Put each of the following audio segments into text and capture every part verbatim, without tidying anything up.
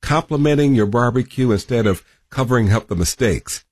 complimenting your barbecue instead of covering up the mistakes?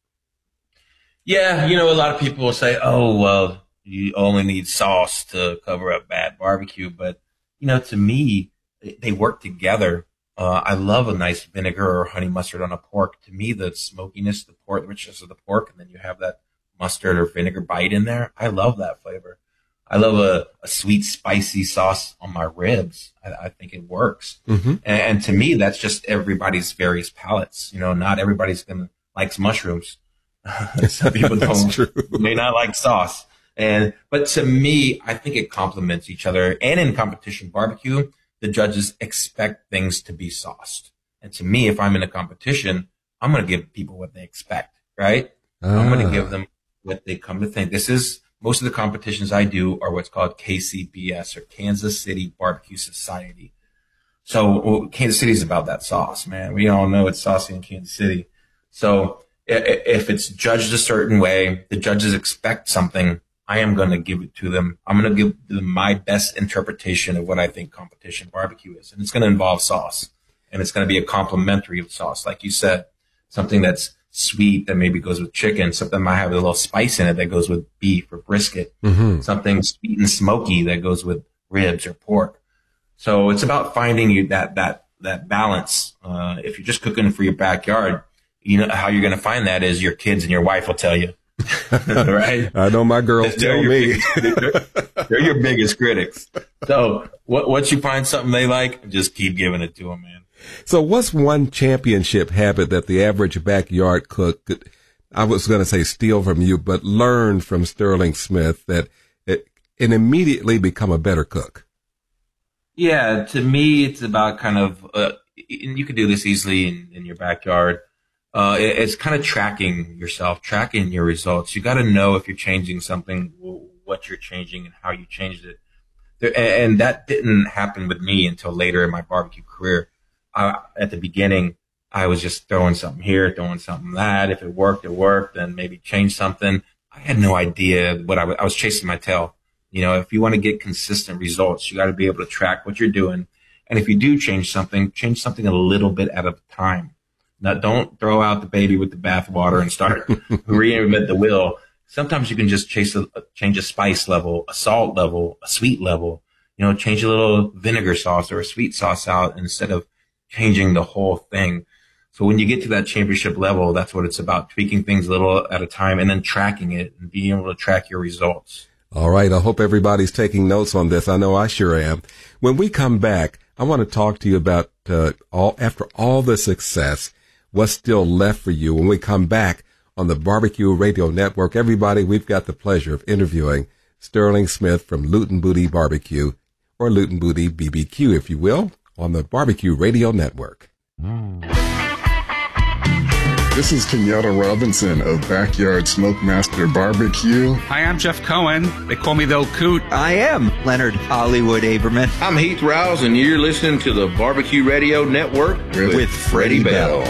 Yeah, you know, a lot of people will say, oh, well, you only need sauce to cover up bad barbecue. But, you know, to me, they work together. Uh, I love a nice vinegar or honey mustard on a pork. To me, the smokiness, the pork, the richness of the pork, and then you have that mustard or vinegar bite in there. I love that flavor. I love a, a sweet, spicy sauce on my ribs. I, I think it works. Mm-hmm. And, and to me, that's just everybody's various palates. You know, not everybody's gonna likes mushrooms. Some people don't true. may not like sauce. And but to me, I think it complements each other. And in competition barbecue, the judges expect things to be sauced. And to me, if I'm in a competition, I'm going to give people what they expect, right? Ah. I'm going to give them what they come to think. This is most of the competitions I do are what's called K C B S, or Kansas City Barbecue Society. So well, Kansas City is about that sauce, man. We all know it's saucy in Kansas City. So if it's judged a certain way, the judges expect something, I am going to give it to them. I'm going to give them my best interpretation of what I think competition barbecue is. And it's going to involve sauce. And it's going to be a complementary sauce. Like you said, something that's sweet that maybe goes with chicken. Something might have a little spice in it that goes with beef or brisket. Mm-hmm. Something sweet and smoky that goes with ribs or pork. So it's about finding you that, that, that balance. Uh, if you're just cooking for your backyard, you know, how you're going to find that is your kids and your wife will tell you. Right? I know my girls they're tell your me. Biggest, they're, they're your biggest critics. So what, once you find something they like, just keep giving it to them, man. So what's one championship habit that the average backyard cook could, I was going to say steal from you, but learn from Sterling Smith that it, it immediately become a better cook? Yeah, to me, it's about kind of, uh, and you can do this easily in, in your backyard. Uh, it, it's kind of tracking yourself, tracking your results. You got to know if you're changing something, what you're changing and how you changed it. There, and that didn't happen with me until later in my barbecue career. I, at the beginning, I was just throwing something here, throwing something that. If it worked, it worked, and maybe change something. I had no idea what I was, I was chasing my tail. You know, if you want to get consistent results, you got to be able to track what you're doing. And if you do change something, change something a little bit at a time. Now, don't throw out the baby with the bathwater and start reinvent the wheel. Sometimes you can just chase a, change a spice level, a salt level, a sweet level. You know, change a little vinegar sauce or a sweet sauce out instead of changing the whole thing. So when you get to that championship level, that's what it's about, tweaking things a little at a time and then tracking it and being able to track your results. All right. I hope everybody's taking notes on this. I know I sure am. When we come back, I want to talk to you about uh, all after all the success, what's still left for you. When we come back on the Barbecue Radio Network, everybody, we've got the pleasure of interviewing Sterling Smith from Luton Booty Barbecue, or Luton Booty B B Q, if you will, on the Barbecue Radio Network. Mm. This is Kenyatta Robinson of Backyard Smokemaster Barbecue. Hi, I'm Jeff Cohen. They call me the Old Coot. I am Leonard Hollywood Aberman. I'm Heath Rouse, and you're listening to the Barbecue Radio Network with, with Freddie Bell.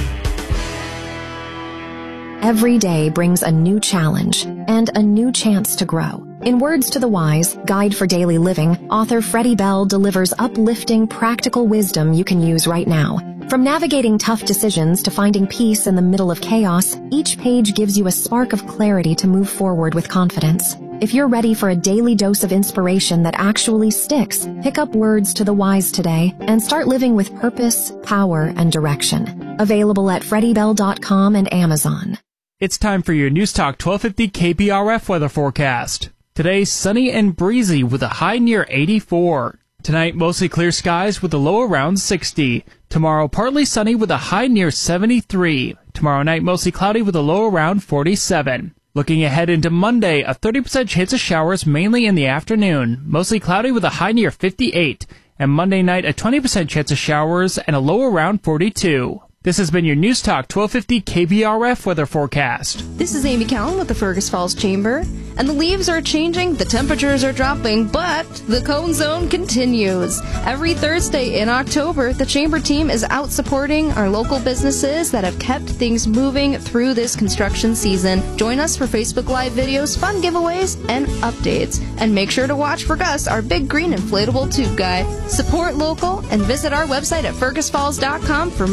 Every day brings a new challenge and a new chance to grow. In Words to the Wise, Guide for Daily Living, author Freddie Bell delivers uplifting, practical wisdom you can use right now. From navigating tough decisions to finding peace in the middle of chaos, each page gives you a spark of clarity to move forward with confidence. If you're ready for a daily dose of inspiration that actually sticks, pick up Words to the Wise today and start living with purpose, power, and direction. Available at freddie bell dot com and Amazon. It's time for your News Talk twelve fifty K P R F weather forecast. Today, sunny and breezy with a high near eighty-four. Tonight, mostly clear skies with a low around sixty. Tomorrow, partly sunny with a high near seventy-three. Tomorrow night, mostly cloudy with a low around forty-seven. Looking ahead into Monday, a thirty percent chance of showers mainly in the afternoon. Mostly cloudy with a high near fifty-eight. And Monday night, a twenty percent chance of showers and a low around forty-two. This has been your News Talk twelve fifty K B R F weather forecast. This is Amy Cowan with the Fergus Falls Chamber. And the leaves are changing, the temperatures are dropping, but the cone zone continues. Every Thursday in October, the Chamber team is out supporting our local businesses that have kept things moving through this construction season. Join us for Facebook Live videos, fun giveaways, and updates. And make sure to watch for Gus, our big green inflatable tube guy. Support local and visit our website at fergus falls dot com for